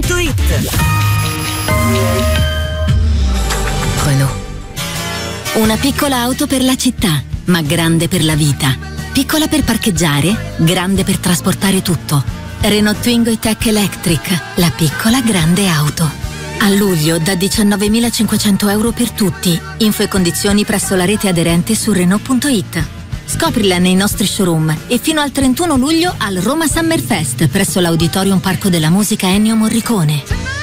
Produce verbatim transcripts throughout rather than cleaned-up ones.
punto it. Renault. Una piccola auto per la città, ma grande per la vita. Piccola per parcheggiare, grande per trasportare tutto. Renault Twingo E-Tech Electric, la piccola grande auto. A luglio da diciannovemilacinquecento euro per tutti. Info e condizioni presso la rete aderente su Renault punto it. Scoprila nei nostri showroom e fino al trentuno luglio al Roma Summer Fest presso l'Auditorium Parco della Musica Ennio Morricone.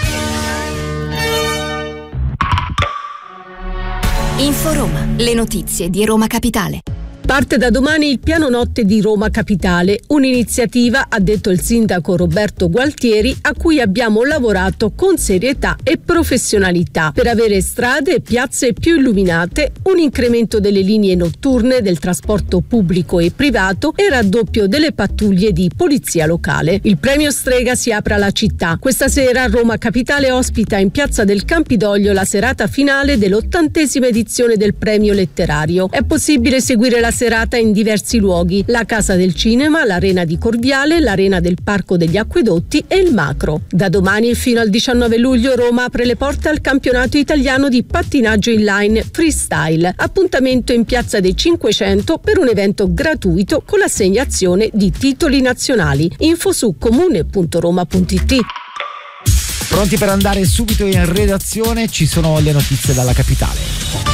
Info Roma, le notizie di Roma Capitale. Parte da domani il piano notte di Roma Capitale, un'iniziativa, ha detto il sindaco Roberto Gualtieri, a cui abbiamo lavorato con serietà e professionalità per avere strade e piazze più illuminate, un incremento delle linee notturne del trasporto pubblico e privato e raddoppio delle pattuglie di polizia locale. Il premio Strega si apre alla città. Questa sera Roma Capitale ospita in Piazza del Campidoglio la serata finale dell'ottantesima edizione del premio letterario. È possibile seguire la serata in diversi luoghi: la Casa del Cinema, l'Arena di Corviale, l'Arena del Parco degli Acquedotti e il Macro. Da domani fino al diciannove luglio Roma apre le porte al campionato italiano di pattinaggio inline freestyle. Appuntamento in Piazza dei Cinquecento per un evento gratuito con l'assegnazione di titoli nazionali. Info su comune punto roma punto it. Pronti per andare subito in redazione? Ci sono le notizie dalla capitale.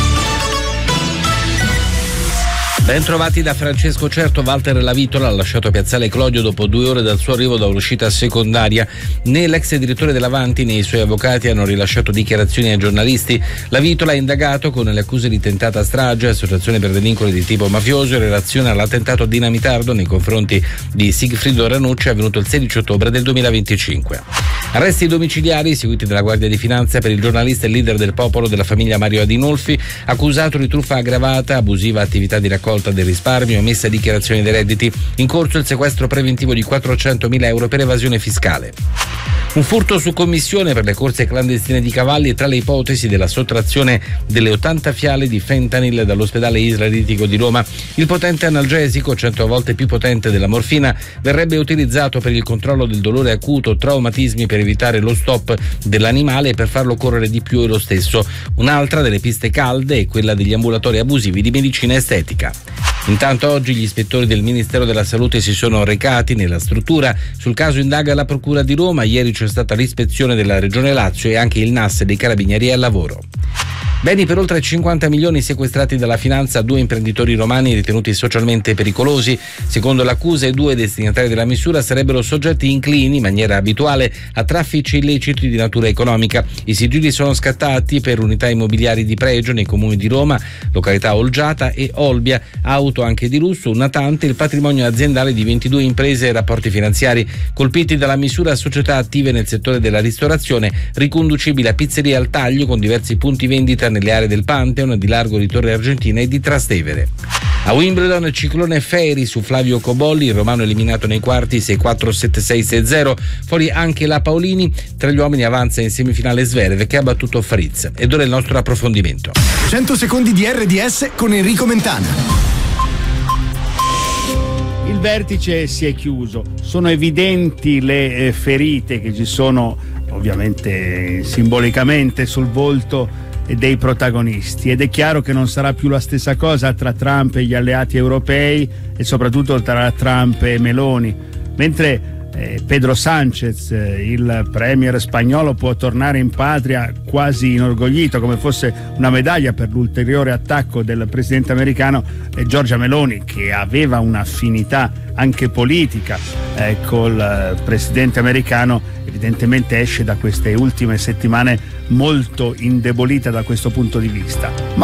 Ben trovati da Francesco Certo. Walter Lavitola ha lasciato Piazzale Clodio dopo due ore dal suo arrivo da un'uscita secondaria. Né l'ex direttore dell'Avanti né i suoi avvocati hanno rilasciato dichiarazioni ai giornalisti. Lavitola è indagato con le accuse di tentata strage, associazione per delinquere di tipo mafioso in relazione all'attentato dinamitardo nei confronti di Sigfrido Ranucci avvenuto il sedici ottobre del duemilaventicinque. Arresti domiciliari seguiti dalla Guardia di Finanza per il giornalista e leader del popolo della famiglia Mario Adinolfi, accusato di truffa aggravata, abusiva attività di raccolta del risparmio, omessa dichiarazione dei redditi. In corso il sequestro preventivo di quattrocentomila euro per evasione fiscale. Un furto su commissione per le corse clandestine di cavalli è tra le ipotesi della sottrazione delle ottanta fiale di fentanyl dall'ospedale israelitico di Roma. Il potente analgesico, cento volte più potente della morfina, verrebbe utilizzato per il controllo del dolore acuto, traumatismi, per evitare lo stop dell'animale e per farlo correre di più e lo stesso. Un'altra delle piste calde è quella degli ambulatori abusivi di medicina estetica. Intanto oggi gli ispettori del Ministero della Salute si sono recati nella struttura. Sul caso indaga la Procura di Roma. Ieri c'è stata l'ispezione della Regione Lazio e anche il N A S dei Carabinieri al lavoro. Beni per oltre cinquanta milioni sequestrati dalla finanza a due imprenditori romani ritenuti socialmente pericolosi. Secondo l'accusa, i due destinatari della misura sarebbero soggetti inclini in maniera abituale a traffici illeciti di natura economica. I sigilli sono scattati per unità immobiliari di pregio nei comuni di Roma, località Olgiata e Olbia, auto anche di lusso, un natante, il patrimonio aziendale di ventidue imprese e rapporti finanziari. Colpiti dalla misura società attive nel settore della ristorazione, riconducibili a pizzerie al taglio con diversi punti vendita nelle aree del Pantheon, di Largo di Torre Argentina e di Trastevere. A Wimbledon ciclone Feri su Flavio Cobolli, il romano eliminato nei quarti sei quattro sette sei sei zero. Fuori anche la Paolini, tra gli uomini avanza in semifinale Zverev che ha battuto Fritz. Ed ora il nostro approfondimento. cento secondi di R D S con Enrico Mentana. Il vertice si è chiuso, sono evidenti le eh, ferite che ci sono ovviamente simbolicamente sul volto dei protagonisti ed è chiaro che non sarà più la stessa cosa tra Trump e gli alleati europei e soprattutto tra Trump e Meloni, mentre eh, Pedro Sánchez, eh, il premier spagnolo, può tornare in patria quasi inorgoglito come fosse una medaglia per l'ulteriore attacco del presidente americano, e Giorgia Meloni, che aveva un'affinità anche politica eh, col eh, presidente americano, evidentemente esce da queste ultime settimane molto indebolita da questo punto di vista. Ma